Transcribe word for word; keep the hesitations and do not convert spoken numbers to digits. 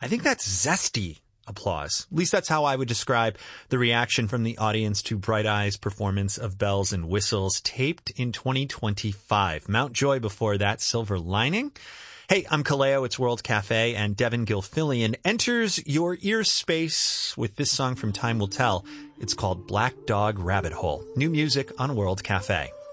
I think that's zesty applause. At least that's how I would describe the reaction from the audience to Bright Eyes' performance of Bells and Whistles, taped in twenty twenty-five. Mount Joy before that, Silver Lining. Hey, I'm Kaleo, it's World Cafe, and Devin Gilfillian enters your ear space with this song from Time Will Tell. It's called Black Dog Rabbit Hole. New music on World Cafe.